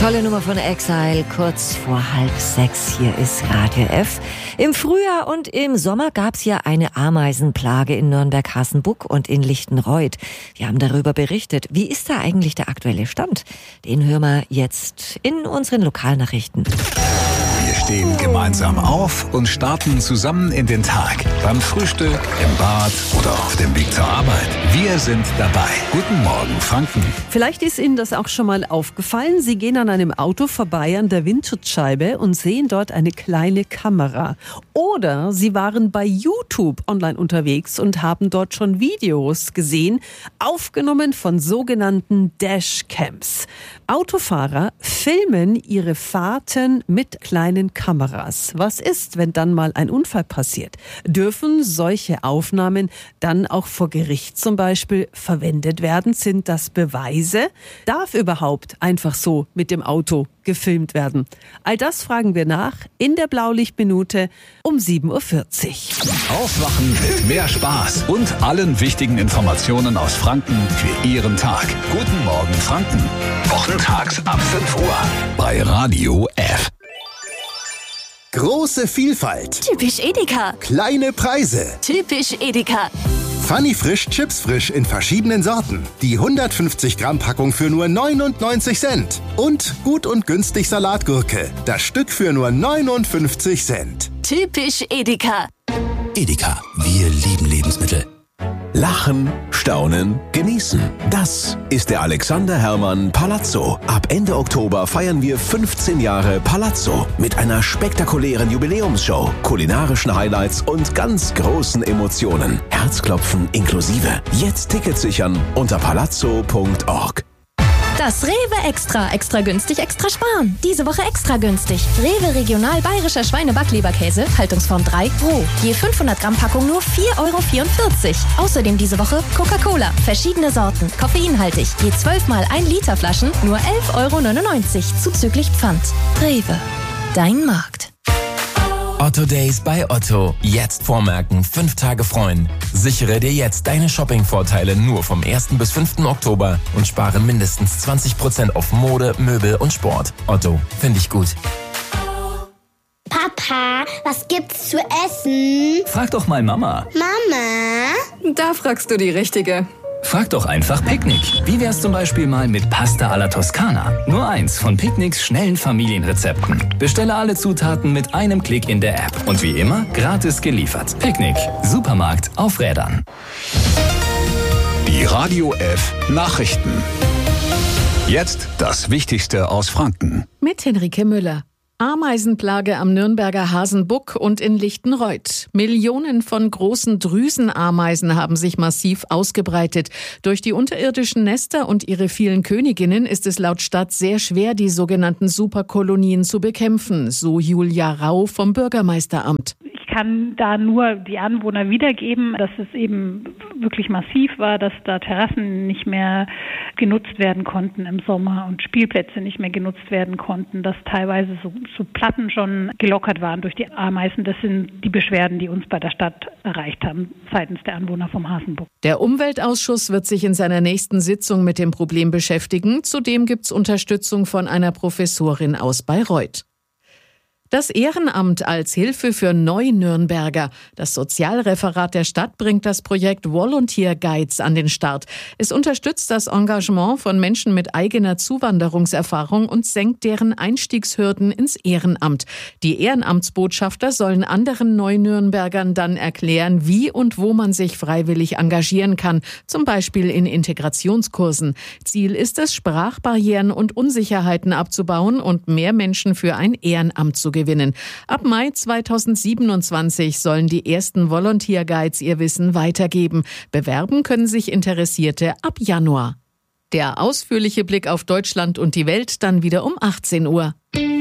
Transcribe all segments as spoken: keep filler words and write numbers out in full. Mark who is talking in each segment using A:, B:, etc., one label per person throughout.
A: Tolle Nummer von Exile, kurz vor halb sechs. Hier ist Radio F. Im Frühjahr und im Sommer gab es ja eine Ameisenplage in Nürnberg-Hasenbuck und in Lichtenreuth. Wir haben darüber berichtet. Wie ist da eigentlich der aktuelle Stand? Den hören wir jetzt in unseren Lokalnachrichten.
B: Wir stehen gemeinsam auf und starten zusammen in den Tag. Beim Frühstück, im Bad oder auf dem Weg zur Arbeit. Wir sind dabei. Guten Morgen, Franken.
C: Vielleicht ist Ihnen das auch schon mal aufgefallen. Sie gehen an einem Auto vorbei an der Windschutzscheibe und sehen dort eine kleine Kamera. Oder Sie waren bei YouTube online unterwegs und haben dort schon Videos gesehen, aufgenommen von sogenannten Dashcams. Autofahrer filmen ihre Fahrten mit kleinen Kameras. Was ist, wenn dann mal ein Unfall passiert? Dürfen solche Aufnahmen dann auch vor Gericht zum Beispiel verwendet werden? Sind das Beweise? Darf überhaupt einfach so mit dem Auto gefilmt werden? All das fragen wir nach in der Blaulichtminute um sieben Uhr vierzig.
B: Aufwachen mit mehr Spaß und allen wichtigen Informationen aus Franken für Ihren Tag. Guten Morgen, Franken. Wochentags ab fünf Uhr bei Radio F.
D: Große Vielfalt.
E: Typisch Edeka.
D: Kleine Preise.
E: Typisch Edeka.
D: Funny Frisch Chips Frisch in verschiedenen Sorten. Die hundertfünfzig Gramm Packung für nur neunundneunzig Cent. Und Gut und Günstig Salatgurke. Das Stück für nur neunundfünfzig Cent.
E: Typisch Edeka.
F: Edeka, wir lieben Lebensmittel. Lachen, staunen, genießen. Das ist der Alexander Herrmann Palazzo. Ab Ende Oktober feiern wir fünfzehn Jahre Palazzo mit einer spektakulären Jubiläumsshow, kulinarischen Highlights und ganz großen Emotionen. Herzklopfen inklusive. Jetzt Tickets sichern unter palazzo punkt org.
E: Das Rewe Extra. Extra günstig, extra sparen. Diese Woche extra günstig. Rewe Regional Bayerischer Schweine-Backleberkäse, Haltungsform drei, roh. Je fünfhundert Gramm Packung nur vier Euro vierundvierzig. Außerdem diese Woche Coca-Cola. Verschiedene Sorten, koffeinhaltig. Je zwölf mal ein Liter Flaschen, nur elf Euro neunundneunzig. Zuzüglich Pfand. Rewe. Dein Markt.
G: Otto Days bei Otto. Jetzt vormerken, fünf Tage freuen. Sichere dir jetzt deine Shopping-Vorteile nur vom ersten bis fünften Oktober und spare mindestens zwanzig Prozent auf Mode, Möbel und Sport. Otto, finde ich gut.
H: Papa, was gibt's zu essen?
I: Frag doch mal Mama.
H: Mama?
J: Da fragst du die Richtige.
I: Frag doch einfach Picknick. Wie wär's zum Beispiel mal mit Pasta alla Toskana? Nur eins von Picknicks schnellen Familienrezepten. Bestelle alle Zutaten mit einem Klick in der App. Und wie immer, gratis geliefert. Picknick. Supermarkt auf Rädern.
B: Die Radio F Nachrichten. Jetzt das Wichtigste aus Franken.
K: Mit Henrike Müller. Ameisenplage am Nürnberger Hasenbuck und in Lichtenreuth. Millionen von großen Drüsenameisen haben sich massiv ausgebreitet. Durch die unterirdischen Nester und ihre vielen Königinnen ist es laut Stadt sehr schwer, die sogenannten Superkolonien zu bekämpfen, so Julia Rau vom Bürgermeisteramt.
L: Ich kann da nur die Anwohner wiedergeben, dass es eben wirklich massiv war, dass da Terrassen nicht mehr genutzt werden konnten im Sommer und Spielplätze nicht mehr genutzt werden konnten, dass teilweise so, so Platten schon gelockert waren durch die Ameisen. Das sind die Beschwerden, die uns bei der Stadt erreicht haben, seitens der Anwohner vom Hasenbuck.
K: Der Umweltausschuss wird sich in seiner nächsten Sitzung mit dem Problem beschäftigen. Zudem gibt es Unterstützung von einer Professorin aus Bayreuth. Das Ehrenamt als Hilfe für Neu-Nürnberger. Das Sozialreferat der Stadt bringt das Projekt Volunteer Guides an den Start. Es unterstützt das Engagement von Menschen mit eigener Zuwanderungserfahrung und senkt deren Einstiegshürden ins Ehrenamt. Die Ehrenamtsbotschafter sollen anderen Neu-Nürnbergern dann erklären, wie und wo man sich freiwillig engagieren kann, zum Beispiel in Integrationskursen. Ziel ist es, Sprachbarrieren und Unsicherheiten abzubauen und mehr Menschen für ein Ehrenamt zu gewinnen. Ab Mai zweitausendsiebenundzwanzig sollen die ersten Volunteer Guides ihr Wissen weitergeben. Bewerben können sich Interessierte ab Januar. Der ausführliche Blick auf Deutschland und die Welt dann wieder um achtzehn Uhr.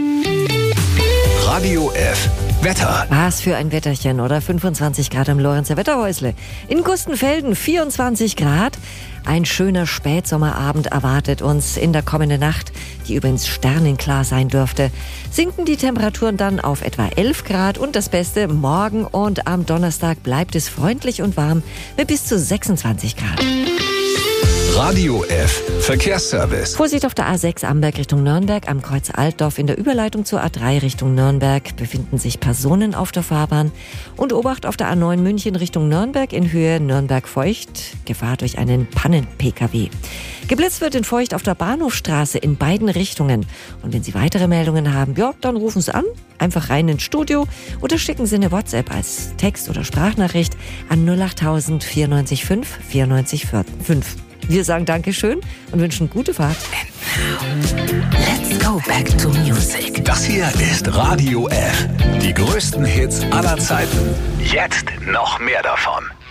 B: Radio F Wetter.
A: Was für ein Wetterchen, oder? fünfundzwanzig Grad am Lorenzer Wetterhäusle. In Gustenfelden vierundzwanzig Grad. Ein schöner Spätsommerabend erwartet uns in der kommenden Nacht, die übrigens sternenklar sein dürfte. Sinken die Temperaturen dann auf etwa elf Grad und das Beste, morgen und am Donnerstag bleibt es freundlich und warm mit bis zu sechsundzwanzig Grad.
B: Radio F Verkehrsservice.
A: Vorsicht auf der A sechs Amberg Richtung Nürnberg. Am Kreuz Altdorf in der Überleitung zur A drei Richtung Nürnberg befinden sich Personen auf der Fahrbahn. Und Obacht auf der A neun München Richtung Nürnberg in Höhe Nürnberg-Feucht. Gefahr durch einen Pannen-P K W. Geblitzt wird in Feucht auf der Bahnhofstraße in beiden Richtungen. Und wenn Sie weitere Meldungen haben, ja, dann rufen Sie an, einfach rein ins Studio oder schicken Sie eine WhatsApp als Text- oder Sprachnachricht an null acht null null vier neun fünf vier neun fünf. Wir sagen Dankeschön und wünschen gute Fahrt.
B: Let's go back to music. Das hier ist Radio F. Die größten Hits aller Zeiten. Jetzt noch mehr davon.